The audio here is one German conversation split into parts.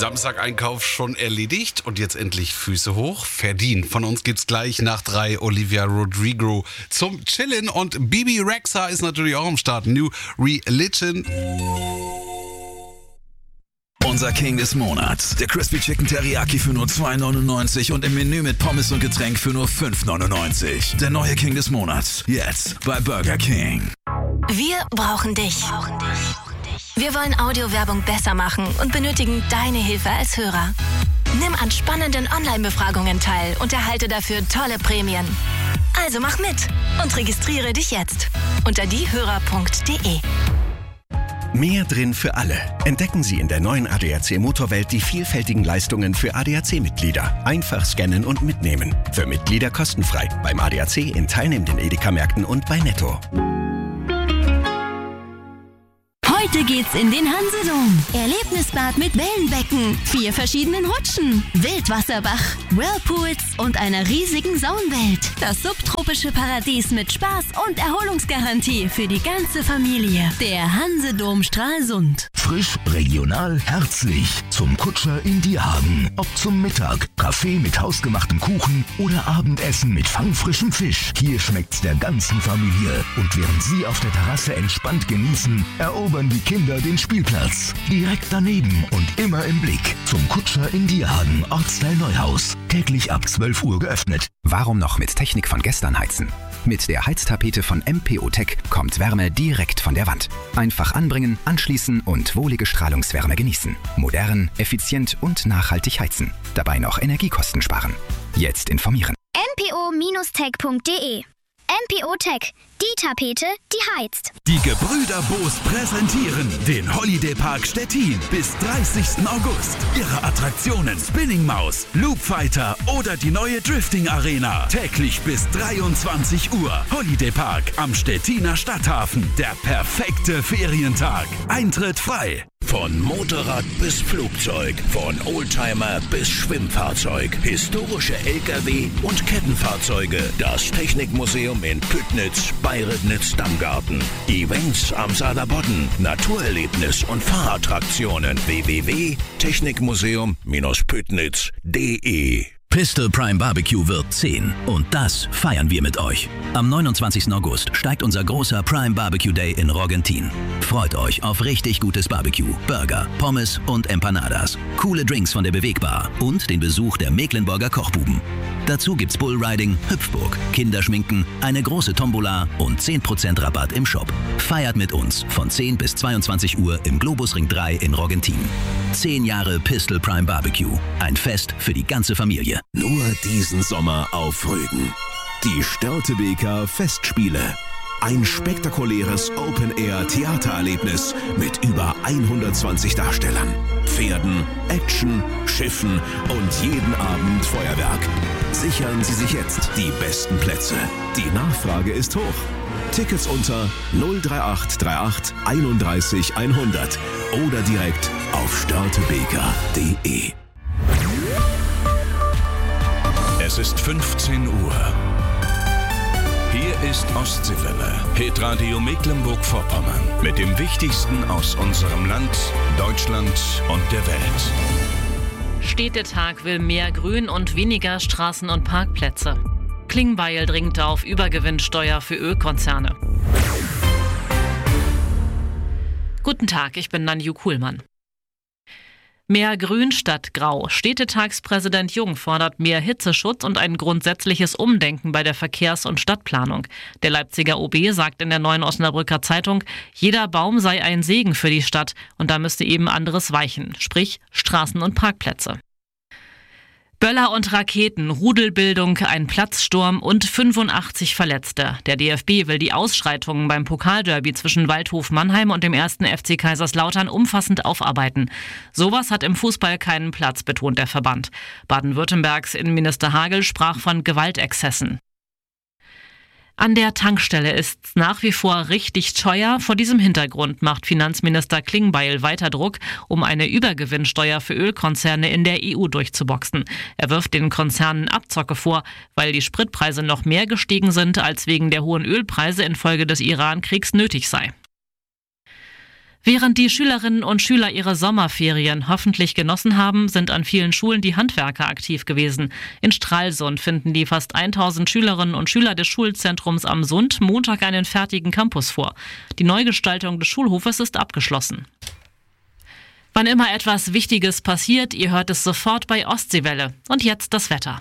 Samstag-Einkauf schon erledigt und jetzt endlich Füße hoch. Verdient. Von uns gibt's gleich nach 3 Olivia Rodrigo zum Chillen und Bibi Rexha ist natürlich auch am Start. New Religion. Unser King des Monats. Der Crispy Chicken Teriyaki für nur 2,99 und im Menü mit Pommes und Getränk für nur 5,99. Der neue King des Monats. Jetzt bei Burger King. Wir brauchen dich. Wir wollen Audiowerbung besser machen und benötigen deine Hilfe als Hörer. Nimm an spannenden Online-Befragungen teil und erhalte dafür tolle Prämien. Also mach mit und registriere dich jetzt unter diehörer.de. Mehr drin für alle. Entdecken Sie in der neuen ADAC Motorwelt die vielfältigen Leistungen für ADAC-Mitglieder. Einfach scannen und mitnehmen. Für Mitglieder kostenfrei. Beim ADAC in teilnehmenden Edeka-Märkten und bei Netto. Heute geht's in den Hansedom. Erlebnisbad mit Wellenbecken, 4 verschiedenen Rutschen, Wildwasserbach, Whirlpools und einer riesigen Saunwelt. Das subtropische Paradies mit Spaß und Erholungsgarantie für die ganze Familie. Der Hansedom Stralsund. Frisch, regional, herzlich. Zum Kutscher in Dierhagen. Ob zum Mittag, Kaffee mit hausgemachtem Kuchen oder Abendessen mit fangfrischem Fisch. Hier schmeckt's der ganzen Familie. Und während Sie auf der Terrasse entspannt genießen, erobern die Kinder den Spielplatz. Direkt daneben und immer im Blick. Zum Kutscher in Dierhagen, Ortsteil Neuhaus. Täglich ab 12 Uhr geöffnet. Warum noch mit Technik von gestern heizen? Mit der Heiztapete von MPO Tech kommt Wärme direkt von der Wand. Einfach anbringen, anschließen und wohlige Strahlungswärme genießen. Modern, effizient und nachhaltig heizen. Dabei noch Energiekosten sparen. Jetzt informieren. mpo-tech.de MPO Tech, die Tapete, die heizt. Die Gebrüder Boos präsentieren den Holiday Park Stettin bis 30. August. Ihre Attraktionen Spinning Maus, Loop Fighter oder die neue Drifting Arena. Täglich bis 23 Uhr. Holiday Park am Stettiner Stadthafen. Der perfekte Ferientag. Eintritt frei. Von Motorrad bis Flugzeug, von Oldtimer bis Schwimmfahrzeug, historische LKW und Kettenfahrzeuge. Das Technikmuseum in Püttnitz bei Ribnitz-Dammgarten. Events am Saarlandbodden, Naturerlebnis und Fahrattraktionen. www.technikmuseum-püttnitz.de Pistol Prime Barbecue wird 10 und das feiern wir mit euch. Am 29. August steigt unser großer Prime Barbecue Day in Roggentin. Freut euch auf richtig gutes Barbecue, Burger, Pommes und Empanadas, coole Drinks von der Bewegbar und den Besuch der Mecklenburger Kochbuben. Dazu gibt's Bullriding, Hüpfburg, Kinderschminken, eine große Tombola und 10% Rabatt im Shop. Feiert mit uns von 10 bis 22 Uhr im Globusring 3 in Roggentin. 10 Jahre Pistol Prime Barbecue. Ein Fest für die ganze Familie. Nur diesen Sommer auf Rügen. Die Störtebeker Festspiele. Ein spektakuläres Open-Air-Theatererlebnis mit über 120 Darstellern, Pferden, Action, Schiffen und jeden Abend Feuerwerk. Sichern Sie sich jetzt die besten Plätze. Die Nachfrage ist hoch. Tickets unter 03838 31 100 oder direkt auf störtebeker.de. Es ist 15 Uhr. Hier ist Ostseewelle, Hitradio Mecklenburg-Vorpommern mit dem Wichtigsten aus unserem Land, Deutschland und der Welt. Städtetag will mehr Grün und weniger Straßen- und Parkplätze. Klingbeil dringt auf Übergewinnsteuer für Ölkonzerne. Guten Tag, ich bin Nanju Kuhlmann. Mehr Grün statt Grau. Städtetagspräsident Jung fordert mehr Hitzeschutz und ein grundsätzliches Umdenken bei der Verkehrs- und Stadtplanung. Der Leipziger OB sagt in der Neuen Osnabrücker Zeitung, jeder Baum sei ein Segen für die Stadt und da müsste eben anderes weichen, sprich Straßen und Parkplätze. Böller und Raketen, Rudelbildung, ein Platzsturm und 85 Verletzte. Der DFB will die Ausschreitungen beim Pokalderby zwischen Waldhof Mannheim und dem 1. FC Kaiserslautern umfassend aufarbeiten. Sowas hat im Fußball keinen Platz, betont der Verband. Baden-Württembergs Innenminister Hagel sprach von Gewaltexzessen. An der Tankstelle ist's nach wie vor richtig teuer. Vor diesem Hintergrund macht Finanzminister Klingbeil weiter Druck, um eine Übergewinnsteuer für Ölkonzerne in der EU durchzuboxen. Er wirft den Konzernen Abzocke vor, weil die Spritpreise noch mehr gestiegen sind, als wegen der hohen Ölpreise infolge des Iran-Kriegs nötig sei. Während die Schülerinnen und Schüler ihre Sommerferien hoffentlich genossen haben, sind an vielen Schulen die Handwerker aktiv gewesen. In Stralsund finden die fast 1000 Schülerinnen und Schüler des Schulzentrums am Sund Montag einen fertigen Campus vor. Die Neugestaltung des Schulhofes ist abgeschlossen. Wann immer etwas Wichtiges passiert, ihr hört es sofort bei Ostseewelle. Und jetzt das Wetter.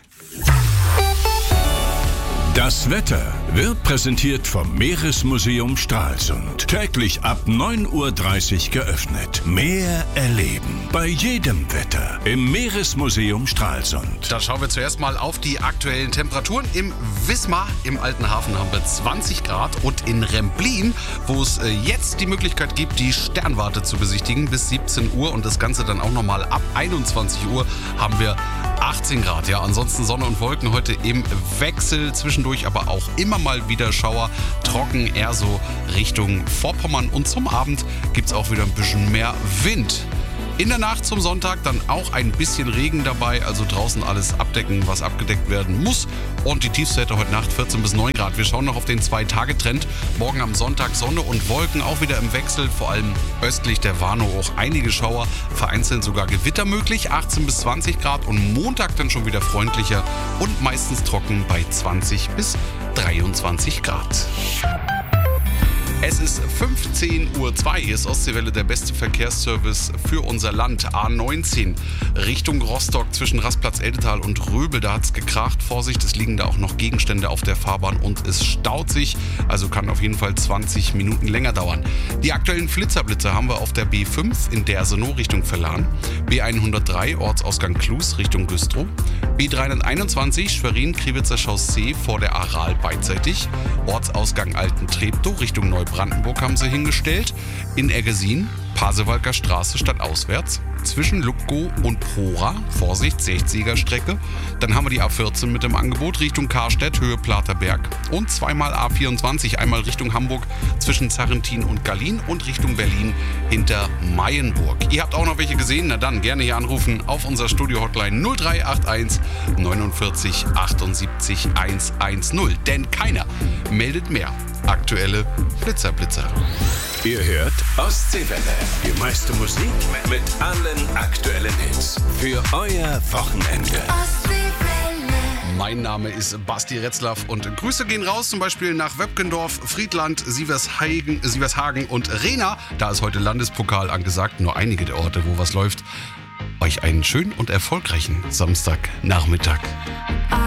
Das Wetter wird präsentiert vom Meeresmuseum Stralsund. Täglich ab 9:30 Uhr geöffnet. Meer erleben. Bei jedem Wetter. Im Meeresmuseum Stralsund. Da schauen wir zuerst mal auf die aktuellen Temperaturen. Im Wismar, im Alten Hafen, haben wir 20 Grad. Und in Remblin, wo es jetzt die Möglichkeit gibt, die Sternwarte zu besichtigen, bis 17 Uhr. Und das Ganze dann auch nochmal ab 21 Uhr haben wir 18 Grad. Ja, ansonsten Sonne und Wolken heute im Wechsel. Zwischendurch aber auch immer mal wieder Schauer. Trocken eher so Richtung Vorpommern. Und zum Abend gibt es auch wieder ein bisschen mehr Wind. In der Nacht zum Sonntag dann auch ein bisschen Regen dabei, also draußen alles abdecken, was abgedeckt werden muss. Und die Tiefstwerte heute Nacht 14 bis 9 Grad. Wir schauen noch auf den 2-Tage-Trend. Morgen am Sonntag Sonne und Wolken auch wieder im Wechsel, vor allem östlich der Warnow auch einige Schauer, vereinzelt sogar Gewitter möglich, 18 bis 20 Grad und Montag dann schon wieder freundlicher und meistens trocken bei 20 bis 23 Grad. Es ist 15:02 Uhr, hier ist Ostseewelle, der beste Verkehrsservice für unser Land. A19 Richtung Rostock zwischen Rastplatz Eldetal und Röbel, da hat es gekracht. Vorsicht, es liegen da auch noch Gegenstände auf der Fahrbahn und es staut sich, also kann auf jeden Fall 20 Minuten länger dauern. Die aktuellen Flitzerblitze haben wir auf der B5 in Dersenow Richtung Verlan, B103 Ortsausgang Klus Richtung Güstrow, B321 Schwerin-Kriwitzer Chaussee vor der Aral beidseitig, Ortsausgang Alten-Treptow Richtung Neubrandenburg haben sie hingestellt, in Eggesin Pasewalker Straße stadtauswärts, zwischen Lubkow und Prora, Vorsicht, 60er Strecke. Dann haben wir die A14 mit dem Angebot Richtung Karstedt, Höhe Platerberg und zweimal A24, einmal Richtung Hamburg zwischen Zarrentin und Gallin und Richtung Berlin hinter Mayenburg. Ihr habt auch noch welche gesehen? Na dann gerne hier anrufen auf unser Studio-Hotline 0381 49 78 110, denn keiner meldet mehr aktuelle Blitzerblitzer. Ihr hört Ostseewelle. Die meiste Musik mit allen aktuellen Hits. Für euer Wochenende. Mein Name ist Basti Retzlaff und Grüße gehen raus zum Beispiel nach Wöpkendorf, Friedland, Sievershagen und Rehna. Da ist heute Landespokal angesagt, nur einige der Orte, wo was läuft. Euch einen schönen und erfolgreichen Samstagnachmittag.